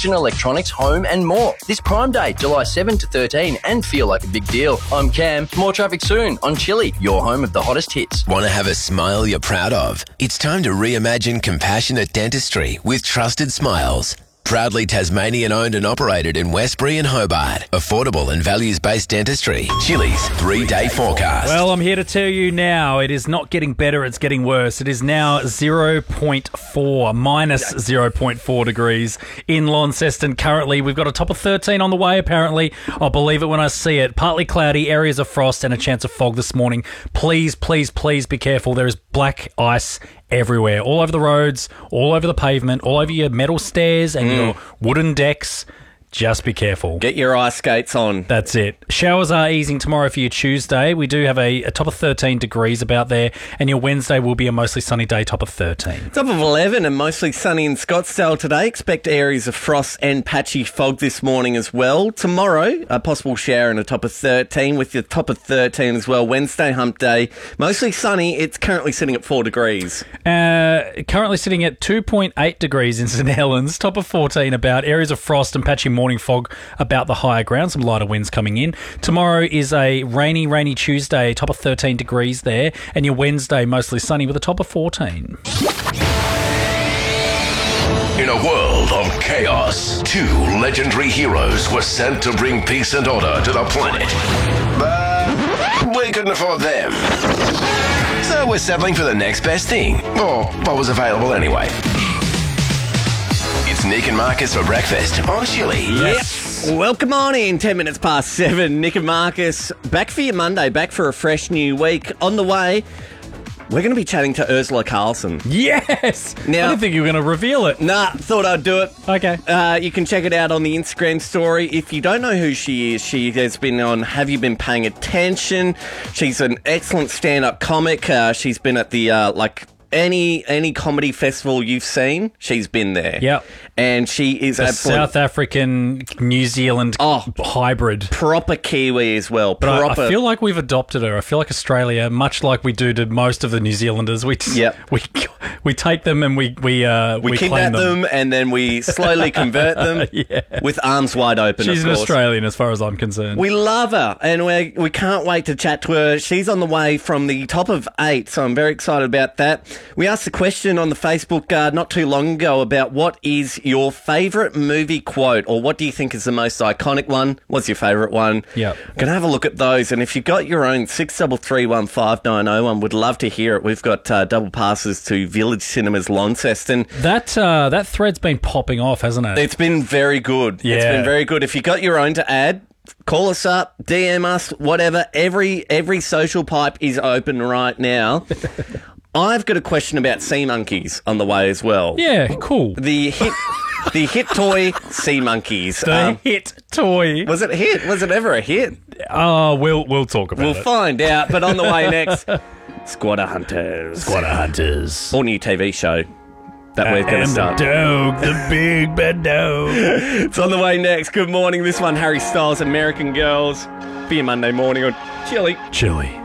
kitchen electronics, home and more. This Prime Day, July 7 to 13, and feel like a big deal. I'm Cam. More traffic soon on Chili, your home of the hottest hits. Want to have a smile you're proud of? It's time to reimagine compassionate dentistry with Trusted Smiles. Proudly Tasmanian owned and operated in Westbury and Hobart. Affordable and values-based dentistry. Chili's 3-day forecast. Well, I'm here to tell you now, it is not getting better, it's getting worse. It is now 0.4, minus 0.4 degrees in Launceston currently. We've got a top of 13 on the way, apparently. I'll believe it when I see it. Partly cloudy, areas of frost and a chance of fog this morning. Please, please, please be careful. There is black ice everywhere, all over the roads, all over the pavement, all over your metal stairs and your wooden decks. Just be careful. Get your ice skates on. That's it. Showers are easing tomorrow for your Tuesday. We do have a top of 13 degrees about there, and your Wednesday will be a mostly sunny day, top of 13. Top of 11 and mostly sunny in Scottsdale today. Expect areas of frost and patchy fog this morning as well. Tomorrow, a possible shower and a top of 13 with your top of 13 as well. Wednesday, hump day. Mostly sunny. It's currently sitting at 4 degrees. Currently sitting at 2.8 degrees in St Helens. Top of 14 about. Areas of frost and patchy morning fog about the higher ground. Some lighter winds coming in. Tomorrow is a rainy Tuesday. Top of 13 degrees there. And your Wednesday mostly sunny with a top of 14. In a world of chaos, 2 legendary heroes were sent to bring peace and order to the planet. But we couldn't afford them. So we're settling for the next best thing, or what was available anyway. It's Nick and Marcus for breakfast on Chili. Yes. Welcome on in. 10 minutes past 7. Nick and Marcus back for your Monday, back for a fresh new week. On the way, we're going to be chatting to Ursula Carlson. Yes! Now, I didn't think you were going to reveal it. Nah, thought I'd do it. Okay. You can check it out on the Instagram story. If you don't know who she is, she has been on Have You Been Paying Attention? She's an excellent stand-up comic. She's been at the, any comedy festival you've seen, she's been there. Yep. And she is a absolutely South African, New Zealand hybrid. Proper Kiwi as well. But I feel like we've adopted her. I feel like Australia, much like we do to most of the New Zealanders, we take them and we kidnap them and then we slowly convert them with arms wide open. She's an Australian as far as I'm concerned. We love her and we can't wait to chat to her. She's on the way from the top of 8, so I'm very excited about that. We asked the question on the Facebook not too long ago about what is your favourite movie quote, or what do you think is the most iconic one? What's your favourite one? Yeah. Gonna have a look at those, and if you've got your own 63315901, would love to hear it. We've got double passes to Village Cinemas Launceston. That thread's been popping off, hasn't it? It's been very good. Yeah. It's been very good. If you got your own to add, call us up, DM us, whatever. Every social pipe is open right now. I've got a question about sea monkeys on the way as well. Yeah, cool. The hit toy sea monkeys. The hit toy. Was it a hit? Was it ever a hit? Oh, we'll talk about it. We'll find out. But on the way next, Squatter Hunters. Squatter Hunters. All new TV show that we're going to start. The dog, the big bad dog. It's on the way next. Good morning. This one, Harry Styles, American Girls. For your Monday morning on Chili. Chili.